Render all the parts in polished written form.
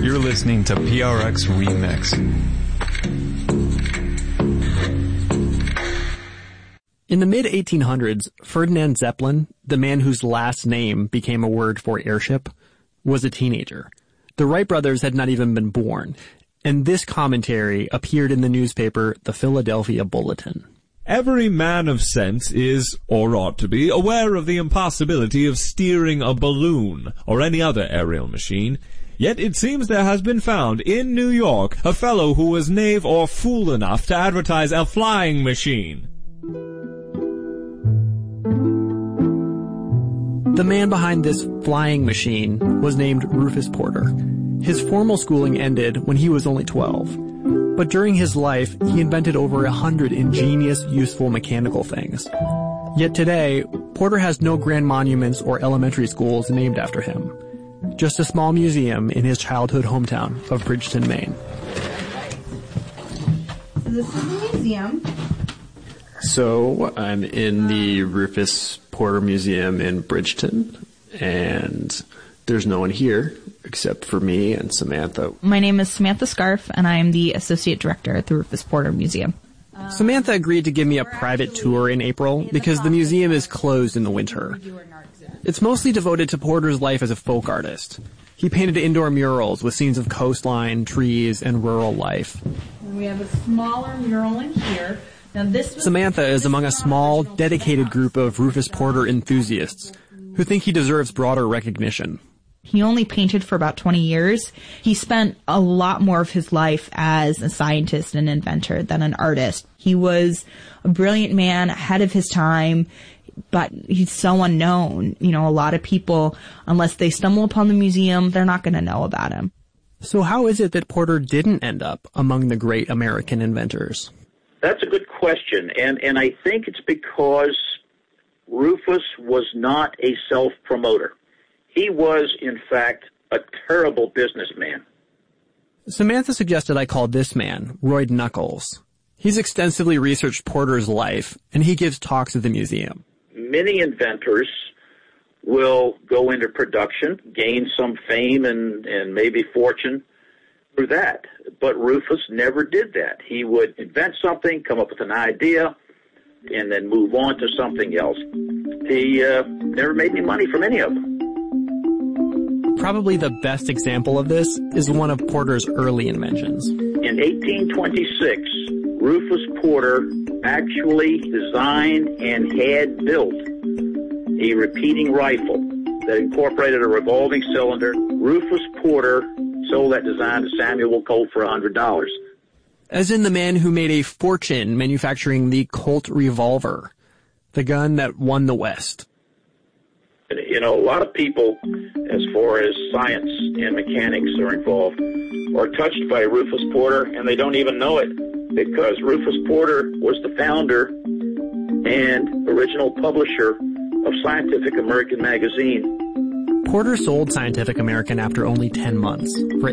You're listening to PRX Remix. In the mid-1800s, Ferdinand Zeppelin, the man whose last name became a word for airship, was a teenager. The Wright brothers had not even been born, and this commentary appeared in the newspaper, the Philadelphia Bulletin. Every man of sense is, or ought to be, aware of the impossibility of steering a balloon or any other aerial machine. Yet it seems there has been found in New York a fellow who was knave or fool enough to advertise a flying machine. The man behind this flying machine was named Rufus Porter. His formal schooling ended when he was only 12. But during his life, he invented over 100 ingenious, useful mechanical things. Yet today, Porter has no grand monuments or elementary schools named after him. Just a small museum in his childhood hometown of Bridgeton, Maine. So this is the museum. So I'm in the Rufus Porter Museum in Bridgeton, and there's no one here except for me and Samantha. My name is Samantha Scarf, and I am the Associate Director at the Rufus Porter Museum. Samantha agreed to give me a private tour in April because the museum is closed in the winter. It's mostly devoted to Porter's life as a folk artist. He painted indoor murals with scenes of coastline, trees, and rural life. And we have a smaller mural in here. Now Samantha is among a small, dedicated group of Rufus Porter enthusiasts who think he deserves broader recognition. He only painted for about 20 years. He spent a lot more of his life as a scientist and inventor than an artist. He was a brilliant man, ahead of his time, but he's so unknown. You know, a lot of people, unless they stumble upon the museum, they're not going to know about him. So how is it that Porter didn't end up among the great American inventors? That's a good question, and I think it's because Rufus was not a self-promoter. He was, in fact, a terrible businessman. Samantha suggested I call this man Royd Knuckles. He's extensively researched Porter's life, and he gives talks at the museum. Many inventors will go into production, gain some fame and maybe fortune through that. But Rufus never did that. He would invent something, come up with an idea, and then move on to something else. He never made any money from any of them. Probably the best example of this is one of Porter's early inventions. In 1826, Rufus Porter actually designed and had built a repeating rifle that incorporated a revolving cylinder. Rufus Porter sold that design to Samuel Colt for $100. As in the man who made a fortune manufacturing the Colt revolver, the gun that won the West. You know, a lot of people, as far as science and mechanics are involved, are touched by Rufus Porter, and they don't even know it, because Rufus Porter was the founder and original publisher of Scientific American magazine. Porter sold Scientific American after only 10 months for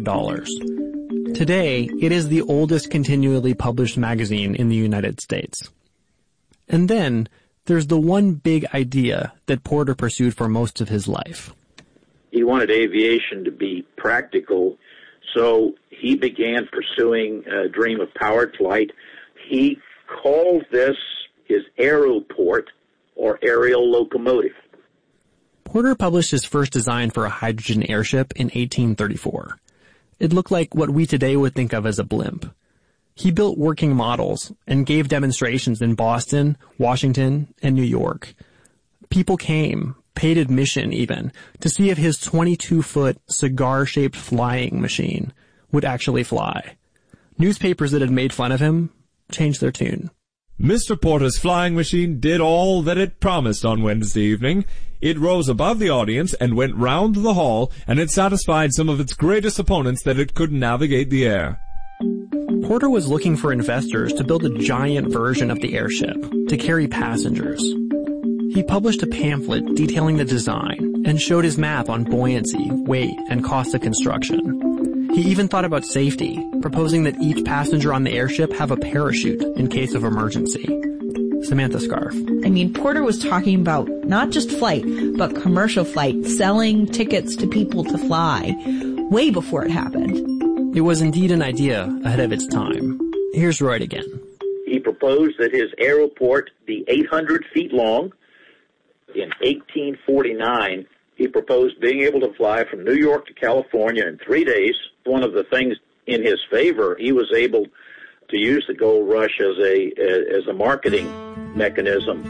$800. Today, it is the oldest continually published magazine in the United States. And then, there's the one big idea that Porter pursued for most of his life. He wanted aviation to be practical, so he began pursuing a dream of powered flight. He called this his aeroport, or aerial locomotive. Porter published his first design for a hydrogen airship in 1834. It looked like what we today would think of as a blimp. He built working models and gave demonstrations in Boston, Washington, and New York. People came, paid admission even, to see if his 22-foot cigar-shaped flying machine would actually fly. Newspapers that had made fun of him changed their tune. Mr. Porter's flying machine did all that it promised on Wednesday evening. It rose above the audience and went round the hall, and it satisfied some of its greatest opponents that it could navigate the air. Porter was looking for investors to build a giant version of the airship to carry passengers. He published a pamphlet detailing the design and showed his math on buoyancy, weight, and cost of construction. He even thought about safety, proposing that each passenger on the airship have a parachute in case of emergency. Samantha Scarf. I mean, Porter was talking about not just flight, but commercial flight, selling tickets to people to fly. way before it happened. It was indeed an idea ahead of its time. Here's Royd again. He proposed that his aeroport be 800 feet long. In 1849, he proposed being able to fly from New York to California in 3 days. One of the things in his favor, he was able to use the gold rush as a marketing mechanism.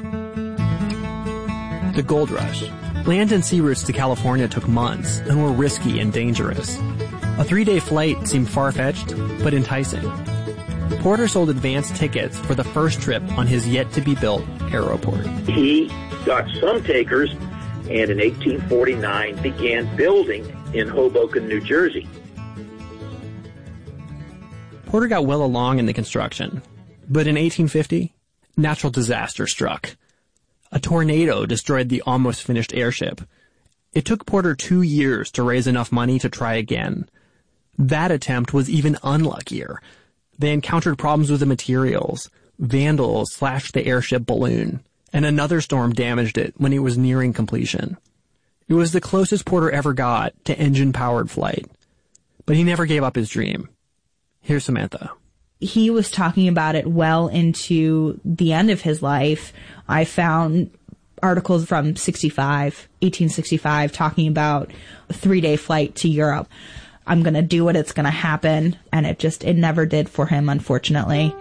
The gold rush. Land and sea routes to California took months and were risky and dangerous. A 3-day flight seemed far-fetched, but enticing. Porter sold advance tickets for the first trip on his yet-to-be-built aeroport. He got some takers, and in 1849 began building in Hoboken, New Jersey. Porter got well along in the construction, but in 1850, natural disaster struck. A tornado destroyed the almost finished airship. It took Porter 2 years to raise enough money to try again. That attempt was even unluckier. They encountered problems with the materials. Vandals slashed the airship balloon, and another storm damaged it when it was nearing completion. It was the closest Porter ever got to engine-powered flight. But he never gave up his dream. Here's Samantha. He was talking about it well into the end of his life. I found articles from 1865, talking about a 3-day flight to Europe. I'm going to do it. It's going to happen. And it never did for him, unfortunately.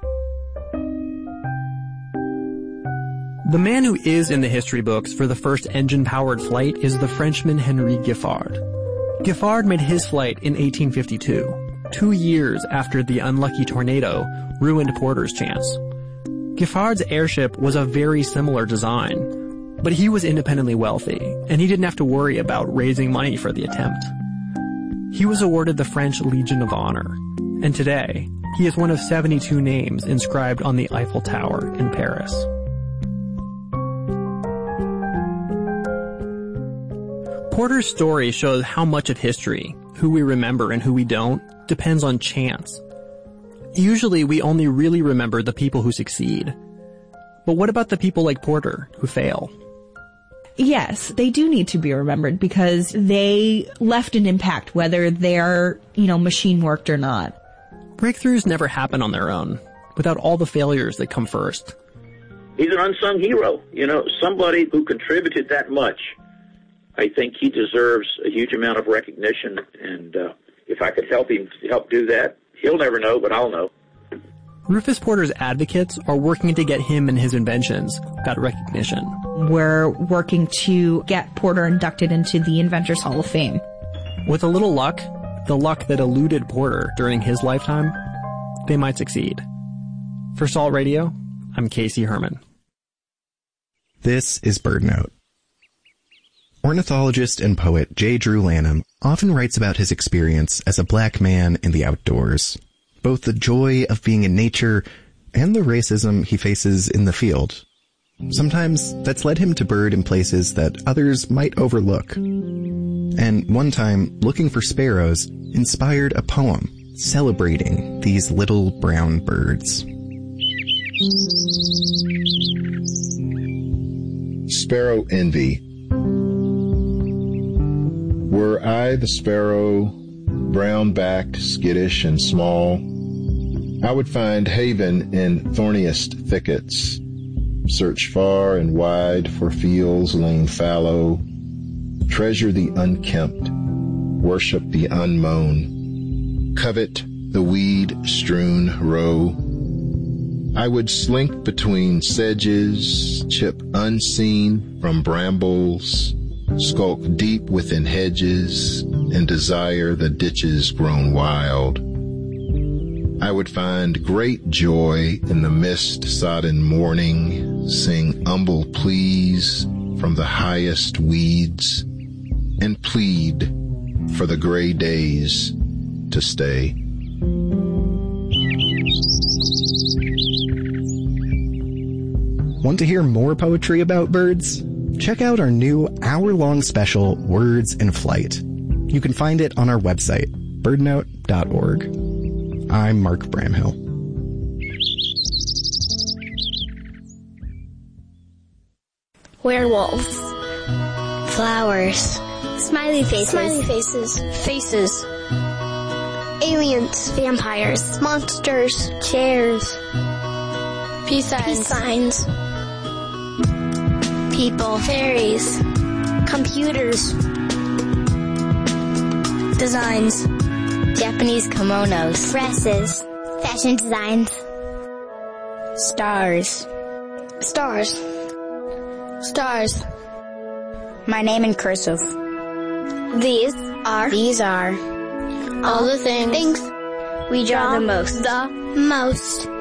The man who is in the history books for the first engine-powered flight is the Frenchman Henri Giffard. Giffard made his flight in 1852. 2 years after the unlucky tornado ruined Porter's chance. Giffard's airship was a very similar design, but he was independently wealthy, and he didn't have to worry about raising money for the attempt. He was awarded the French Legion of Honor, and today, he is one of 72 names inscribed on the Eiffel Tower in Paris. Porter's story shows how much of history, who we remember and who we don't, depends on chance. Usually we only really remember the people who succeed. But what about the people like Porter who fail? Yes, they do need to be remembered because they left an impact, whether they're, machine worked or not. Breakthroughs never happen on their own, without all the failures that come first. He's an unsung hero, somebody who contributed that much. I think he deserves a huge amount of recognition, and if I could help do that, he'll never know, but I'll know. Rufus Porter's advocates are working to get him and his inventions that recognition. We're working to get Porter inducted into the Inventors Hall of Fame. With a little luck, the luck that eluded Porter during his lifetime, they might succeed. For Salt Radio, I'm Casey Herman. This is BirdNote. Ornithologist and poet J. Drew Lanham often writes about his experience as a black man in the outdoors, both the joy of being in nature and the racism he faces in the field. Sometimes that's led him to bird in places that others might overlook. And one time, looking for sparrows inspired a poem celebrating these little brown birds. Sparrow Envy. Were I the sparrow, brown-backed, skittish, and small, I would find haven in thorniest thickets, search far and wide for fields lain fallow, treasure the unkempt, worship the unmown, covet the weed-strewn row. I would slink between sedges, chip unseen from brambles, skulk deep within hedges, and desire the ditches grown wild. I would find great joy in the mist-sodden morning, sing humble pleas from the highest weeds, and plead for the gray days to stay. Want to hear more poetry about birds? Check out our new hour-long special, Words in Flight. You can find it on our website, birdnote.org. I'm Mark Bramhill. Werewolves. Flowers. Smiley faces. Smiley faces. Faces. Aliens. Vampires. Monsters. Chairs. Peace signs. People. Fairies. Computers. Designs. Japanese kimonos. Dresses. Fashion designs. Stars. Stars. Stars. My name in cursive. These are all the things we draw the most. The most.